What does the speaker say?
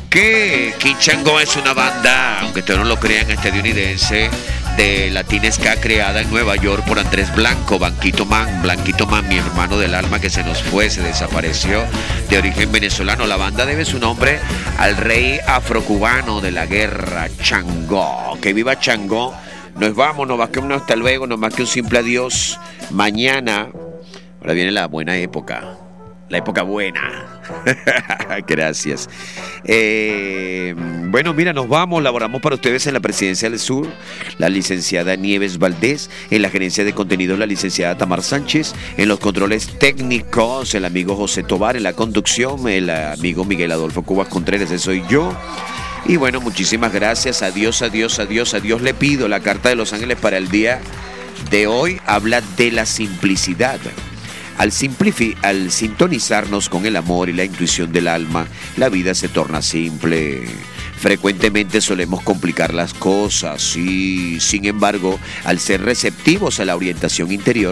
Que Quinchango es una banda, aunque ustedes no lo crean, estadounidense de Latin Ska, creada en Nueva York por Andrés Blanco, Blanquito Man, mi hermano del alma que se nos fue, se desapareció, de origen venezolano. La banda debe su nombre al rey afrocubano de la guerra, Changó. Que viva Changó. Nos vamos, no más que un hasta luego, no más que un simple adiós. Mañana, ahora viene la buena época. La época buena. Gracias. Bueno, mira, nos vamos. Laboramos para ustedes en la Presidencia del Sur, la licenciada Nieves Valdés. En la gerencia de contenidos, la licenciada Tamar Sánchez. En los controles técnicos, el amigo José Tobar. En la conducción, el amigo Miguel Adolfo Cubas Contreras. Ese soy yo. Y bueno, muchísimas gracias. Adiós, adiós, adiós. Adiós le pido. La carta de Los Ángeles para el día de hoy habla de la simplicidad. Al sintonizarnos con el amor y la intuición del alma, la vida se torna simple. Frecuentemente solemos complicar las cosas y, sin embargo, al ser receptivos a la orientación interior,